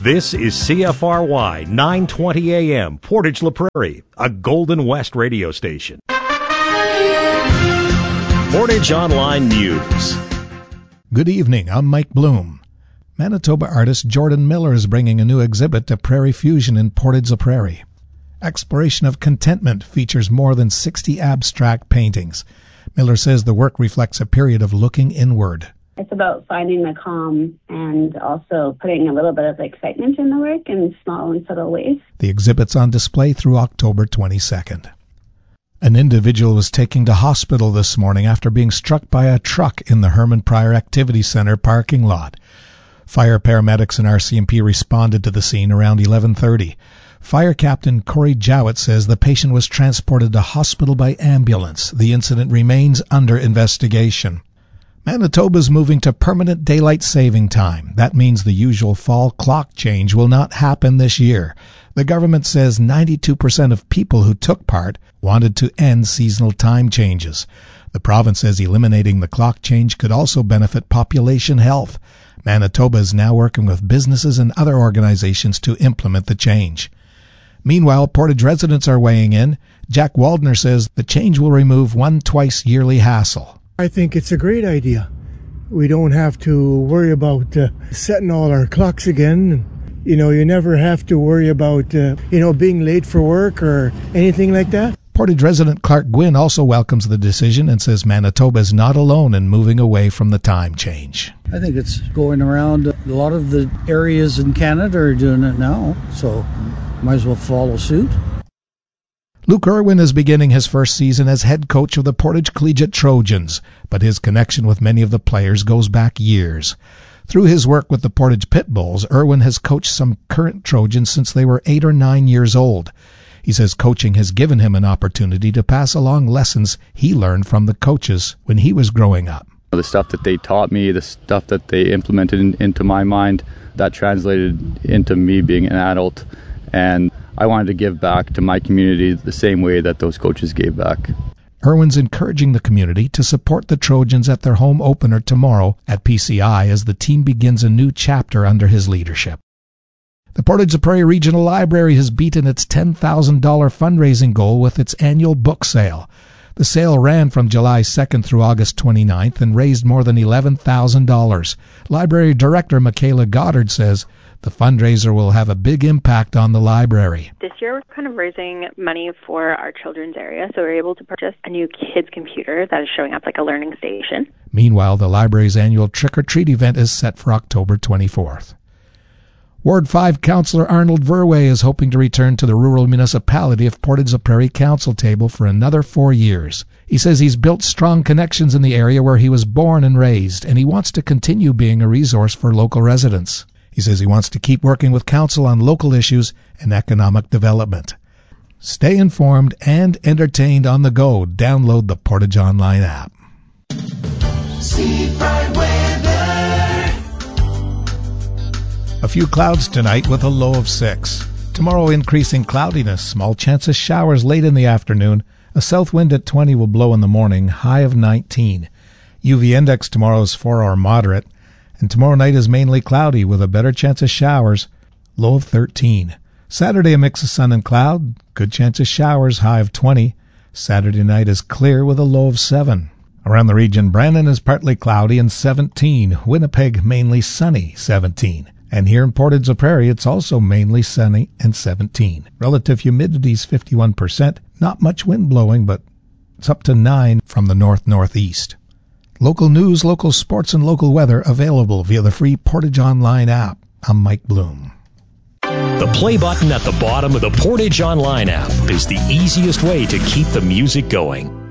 This is CFRY 920 AM, Portage La Prairie, a Golden West radio station. Portage Online News. Good evening, I'm Mike Bloom. Manitoba artist Jordan Miller is bringing a new exhibit to Prairie Fusion in Portage La Prairie. Exploration of Contentment features more than 60 abstract paintings. Miller says the work reflects a period of looking inward. It's about finding the calm and also putting a little bit of excitement in the work in small and subtle ways. The exhibit's on display through October 22nd. An individual was taken to hospital this morning after being struck by a truck in the Herman Pryor Activity Center parking lot. Fire paramedics and RCMP responded to the scene around 11:30. Fire Captain Corey Jowett says the patient was transported to hospital by ambulance. The incident remains under investigation. Manitoba's moving to permanent daylight saving time. That means the usual fall clock change will not happen this year. The government says 92% of people who took part wanted to end seasonal time changes. The province says eliminating the clock change could also benefit population health. Manitoba is now working with businesses and other organizations to implement the change. Meanwhile, Portage residents are weighing in. Jack Waldner says the change will remove one twice-yearly hassle. I think it's a great idea. We don't have to worry about setting all our clocks again. You never have to worry about, being late for work or anything like that. Portage resident Clark Gwynn also welcomes the decision and says Manitoba is not alone in moving away from the time change. I think it's going around. A lot of the areas in Canada are doing it now, so might as well follow suit. Luke Irwin is beginning his first season as head coach of the Portage Collegiate Trojans, but his connection with many of the players goes back years. Through his work with the Portage Pitbulls, Irwin has coached some current Trojans since they were 8 or 9 years old. He says coaching has given him an opportunity to pass along lessons he learned from the coaches when he was growing up. The stuff that they taught me, the stuff that they implemented into my mind, that translated into me being an adult. And I wanted to give back to my community the same way that those coaches gave back. Irwin's encouraging the community to support the Trojans at their home opener tomorrow at PCI as the team begins a new chapter under his leadership. The Portage La Prairie Regional Library has beaten its $10,000 fundraising goal with its annual book sale. The sale ran from July 2nd through August 29th and raised more than $11,000. Library Director Michaela Goddard says the fundraiser will have a big impact on the library. This year we're kind of raising money for our children's area, so we're able to purchase a new kids computer that is showing up like a learning station. Meanwhile, the library's annual trick-or-treat event is set for October 24th. Ward 5 Councillor Arnold Verwey is hoping to return to the rural municipality of Portage La Prairie Council table for another 4 years. He says he's built strong connections in the area where he was born and raised, and he wants to continue being a resource for local residents. He says he wants to keep working with council on local issues and economic development. Stay informed and entertained on the go. Download the Portage Online app. A few clouds tonight with a low of 6. Tomorrow increasing cloudiness, small chance of showers late in the afternoon. A south wind at 20 will blow in the morning, high of 19. UV index tomorrow is 4 or moderate. And tomorrow night is mainly cloudy with a better chance of showers, low of 13. Saturday a mix of sun and cloud, good chance of showers, high of 20. Saturday night is clear with a low of 7. Around the region, Brandon is partly cloudy and 17. Winnipeg mainly sunny, 17. And here in Portage La Prairie, it's also mainly sunny and 17. Relative humidity is 51%. Not much wind blowing, but it's up to 9 from the north-northeast. Local news, local sports, and local weather available via the free Portage Online app. I'm Mike Bloom. The play button at the bottom of the Portage Online app is the easiest way to keep the music going.